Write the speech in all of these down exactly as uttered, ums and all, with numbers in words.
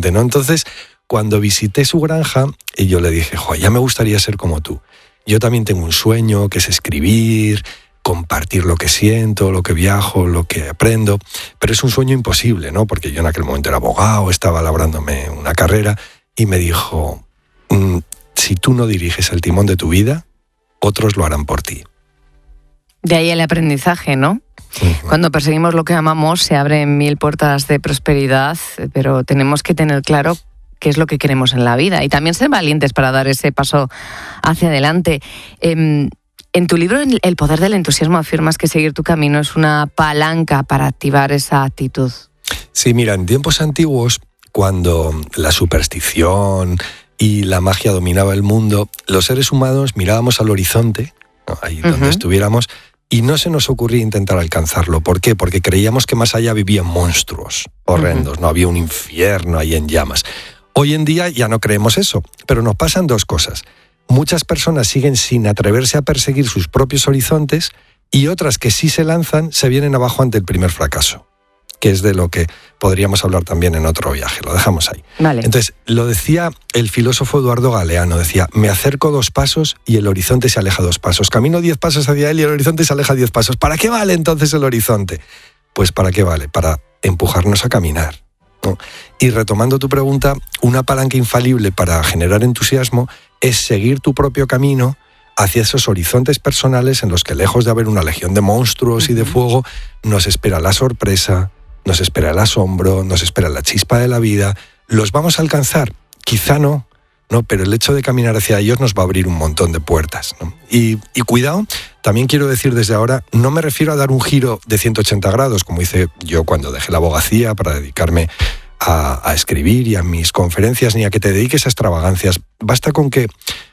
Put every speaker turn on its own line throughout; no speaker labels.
diferente, ¿no? Entonces, cuando visité su granja, y yo le dije, jo, ya me gustaría ser como tú. Yo también tengo un sueño, que es escribir, compartir lo que siento, lo que viajo, lo que aprendo, pero es un sueño imposible, ¿no? Porque yo en aquel momento era abogado, estaba labrándome una carrera, y me dijo, mm, si tú no diriges el timón de tu vida, otros lo harán por ti.
De ahí el aprendizaje, ¿no?
Uh-huh.
Cuando perseguimos lo que amamos, se abren mil puertas de prosperidad, pero tenemos que tener claro qué es lo que queremos en la vida y también ser valientes para dar ese paso hacia adelante. Eh, en tu libro, El poder del entusiasmo, afirmas que seguir tu camino es una palanca para activar esa actitud.
Sí, mira, en tiempos antiguos, cuando la superstición y la magia dominaba el mundo, los seres humanos mirábamos al horizonte, ¿no? Ahí donde uh-huh. estuviéramos, y no se nos ocurría intentar alcanzarlo. ¿Por qué? Porque creíamos que más allá vivían monstruos horrendos, uh-huh. no había un infierno ahí en llamas. Hoy en día ya no creemos eso, pero nos pasan dos cosas. Muchas personas siguen sin atreverse a perseguir sus propios horizontes y otras que sí se lanzan se vienen abajo ante el primer fracaso, que es de lo que podríamos hablar también en otro viaje. Lo dejamos ahí.
Vale.
Entonces, lo decía el filósofo Eduardo Galeano, decía, me acerco dos pasos y el horizonte se aleja dos pasos. Camino diez pasos hacia él y el horizonte se aleja diez pasos. ¿Para qué vale entonces el horizonte? Pues ¿para qué vale? Para empujarnos a caminar, ¿no? Y retomando tu pregunta, una palanca infalible para generar entusiasmo es seguir tu propio camino hacia esos horizontes personales en los que, lejos de haber una legión de monstruos uh-huh. y de fuego, nos espera la sorpresa, nos espera el asombro, nos espera la chispa de la vida. ¿Los vamos a alcanzar? Quizá no, ¿no? Pero el hecho de caminar hacia ellos nos va a abrir un montón de puertas, ¿no? Y, y cuidado, también quiero decir desde ahora, no me refiero a dar un giro de ciento ochenta grados, como hice yo cuando dejé la abogacía para dedicarme a, a escribir y a mis conferencias, ni a que te dediques a extravagancias. Basta con que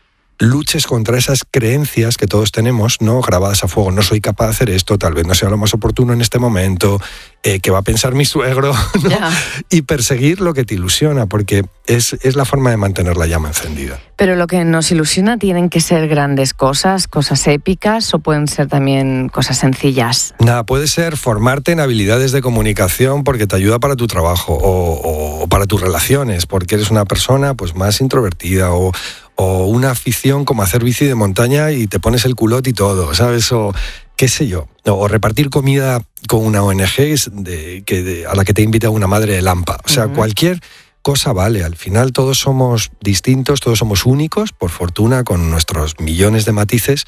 luches contra esas creencias que todos tenemos, ¿no? Grabadas a fuego. No soy capaz de hacer esto, tal vez no sea lo más oportuno en este momento, eh, ¿qué va a pensar mi suegro? ¿No? Yeah. Y perseguir lo que te ilusiona, porque es, es la forma de mantener la llama encendida.
Pero lo que nos ilusiona tienen que ser grandes cosas, cosas épicas, o pueden ser también cosas sencillas.
Nada, puede ser formarte en habilidades de comunicación porque te ayuda para tu trabajo o, o para tus relaciones, porque eres una persona pues más introvertida, o o una afición como hacer bici de montaña y te pones el culote y todo, ¿sabes? O qué sé yo. O repartir comida con una O N G de, que, de, a la que te invita una madre de Lampa. O sea, uh-huh. cualquier cosa vale. Al final todos somos distintos, todos somos únicos, por fortuna, con nuestros millones de matices.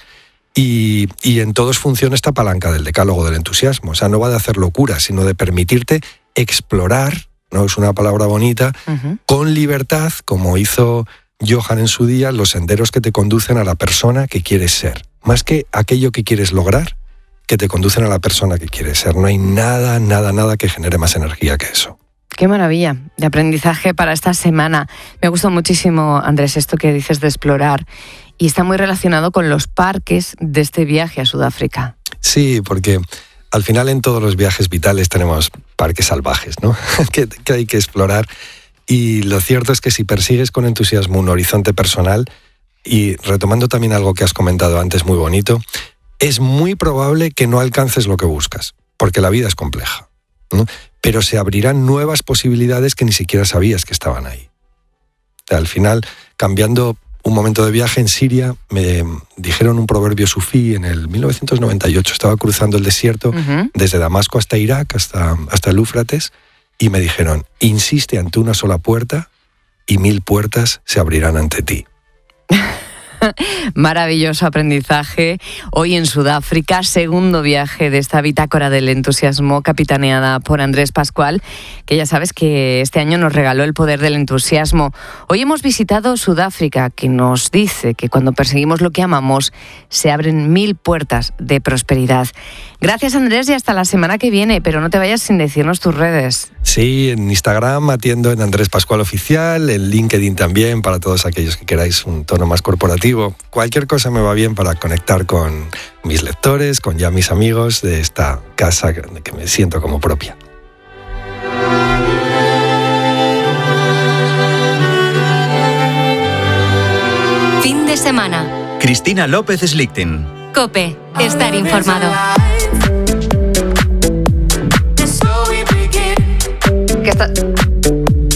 Y, y en todos funciona esta palanca del decálogo del entusiasmo. O sea, no va de hacer locuras, sino de permitirte explorar, ¿no? Es una palabra bonita, uh-huh. con libertad, como hizo Johan en su día, los senderos que te conducen a la persona que quieres ser. Más que aquello que quieres lograr, que te conducen a la persona que quieres ser. No hay nada, nada, nada que genere más energía que eso.
Qué maravilla de aprendizaje para esta semana. Me gustó muchísimo, Andrés, esto que dices de explorar. Y está muy relacionado con los parques de este viaje a Sudáfrica.
Sí, porque al final en todos los viajes vitales tenemos parques salvajes, ¿no? que, que hay que explorar. Y lo cierto es que si persigues con entusiasmo un horizonte personal, y retomando también algo que has comentado antes muy bonito, es muy probable que no alcances lo que buscas, porque la vida es compleja, ¿no? Pero se abrirán nuevas posibilidades que ni siquiera sabías que estaban ahí. Al final, cambiando un momento de viaje en Siria, me dijeron un proverbio sufí en el mil novecientos noventa y ocho. Estaba cruzando el desierto uh-huh. desde Damasco hasta Irak, hasta, hasta el Éufrates, y me dijeron, insiste ante una sola puerta y mil puertas se abrirán ante ti.
Maravilloso aprendizaje. Hoy en Sudáfrica, segundo viaje de esta bitácora del entusiasmo capitaneada por Andrés Pascual, que ya sabes que este año nos regaló el poder del entusiasmo. Hoy hemos visitado Sudáfrica, que nos dice que cuando perseguimos lo que amamos, se abren mil puertas de prosperidad. Gracias, Andrés, y hasta la semana que viene, pero no te vayas sin decirnos tus redes.
Sí, en Instagram atiendo en Andrés Pascual Oficial, en LinkedIn también, para todos aquellos que queráis un tono más corporativo. Cualquier cosa me va bien para conectar con mis lectores, con ya mis amigos de esta casa que me siento como propia.
Fin de semana.
Cristina López Slichting.
COPE. Estar informado.
¿Qué está?